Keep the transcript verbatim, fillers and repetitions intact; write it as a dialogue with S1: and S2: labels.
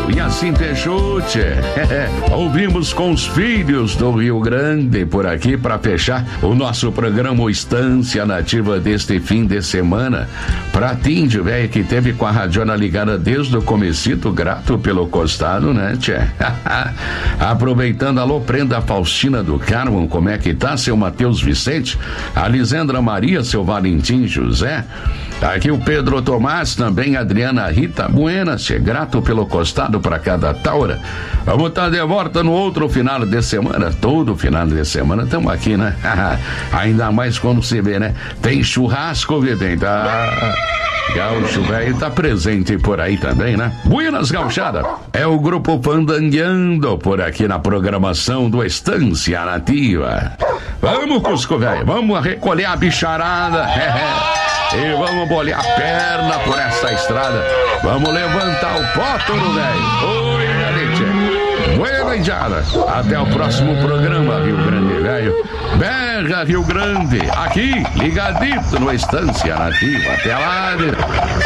S1: velho. E assim fechou, tchê. Ouvimos com os filhos do Rio Grande por aqui para fechar o nosso programa Estância Nativa deste fim de semana. Pra ti, velho, que teve com a radiona ligada desde o comecito, grato pelo costado, né, tchê? Aproveitando, alô, prenda Faustina do Carmo, como é que tá, seu Matheus Vicente? A Lisandra Maria, seu Valentim José? Aqui o Pedro Tomás, também Adriana Rita Buenas, tchê, grato pelo costado pra cada taura. Vamos estar de volta no outro final de semana, todo final de semana estamos aqui, né? Ainda mais quando se vê, né? Tem churrasco, vivendo, tá? Gaúcho velho tá presente por aí também, né? Buenas Gauchada, é o grupo Fandangueando por aqui na programação do Estância Nativa. Vamos, Cusco velho, vamos recolher a bicharada, e vamos bolhar a perna por essa estrada. Vamos levantar o pótoro, velho. Oi, galete. Buena indiada. Até o próximo programa, Rio Grande, velho. Berra, Rio Grande. Aqui, ligadito no Estância Nativa. Até lá.